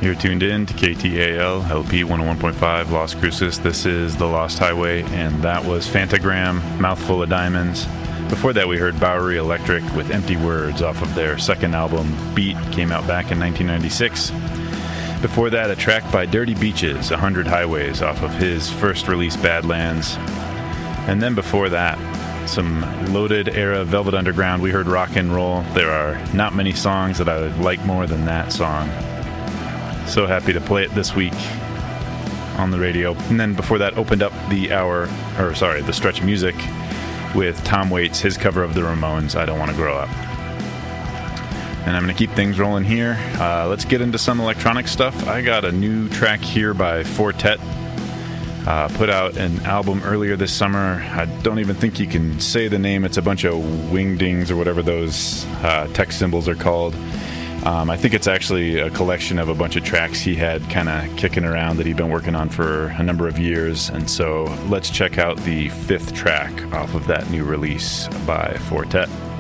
You're tuned in to KTAL, LP 101.5, Las Cruces. This is The Lost Highway, and that was Fantagram, Mouthful of Diamonds. Before that, we heard Bowery Electric with Empty Words off of their second album, Beat, came out back in 1996. Before that, a track by Dirty Beaches, 100 Highways, off of his first release, Badlands. And then before that, some Loaded era Velvet Underground. We heard Rock and Roll. There are not many songs that I like more than that song. So happy to play it this week on the radio. And then before that, opened up the stretch music with Tom Waits, his cover of the Ramones, I Don't Want to Grow Up. And I'm going to keep things rolling here. Let's get into some electronic stuff. I got a new track here by Fortet. Put out an album earlier this summer. I don't even think you can say the name. It's a bunch of wingdings or whatever those text symbols are called. I think it's actually a collection of a bunch of tracks he had kind of kicking around that he'd been working on for a number of years. And so let's check out the 5th track off of that new release by Fortet.